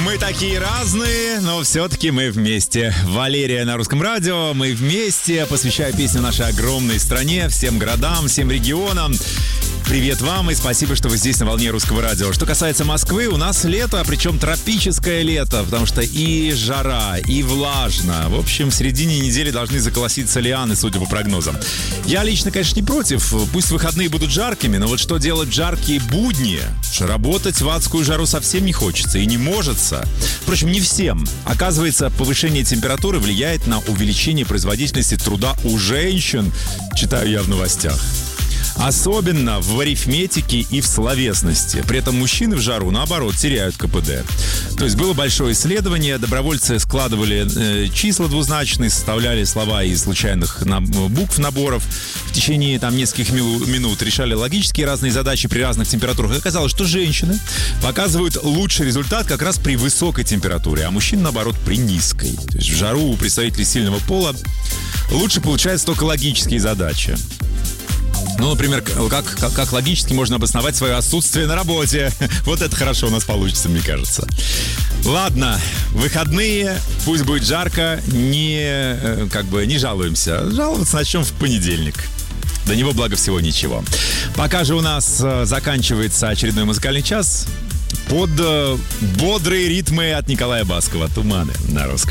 Мы такие разные, но все-таки мы вместе. Валерия на Русском радио. Мы вместе. Посвящаю песню нашей огромной стране, всем городам, всем регионам. Привет вам и спасибо, что вы здесь на волне Русского радио. Что касается Москвы, у нас лето, причем тропическое лето, потому что и жара, и влажно. В общем, в середине недели должны заколоситься лианы, судя по прогнозам. Я лично, конечно, не против. Пусть выходные будут жаркими, но вот что делать в жаркие будни? Работать в адскую жару совсем не хочется и не можется. Впрочем, не всем. Оказывается, повышение температуры влияет на увеличение производительности труда у женщин. Читаю я в новостях. Особенно в арифметике и в словесности. При этом мужчины в жару, наоборот, теряют КПД. То есть было большое исследование. Добровольцы складывали числа двузначные, составляли слова из случайных букв наборов. В течение нескольких минут решали логические разные задачи при разных температурах. И оказалось, что женщины показывают лучший результат как раз при высокой температуре, а мужчины, наоборот, при низкой. То есть в жару у представителей сильного пола лучше получаются только логические задачи. Ну, например, как логически можно обосновать свое отсутствие на работе. Вот это хорошо у нас получится, мне кажется. Ладно, выходные, пусть будет жарко, не жалуемся. Жаловаться начнем в понедельник. До него, благо всего, ничего. Пока же у нас заканчивается очередной музыкальный час под бодрые ритмы от Николая Баскова. «Туманы» на Русском.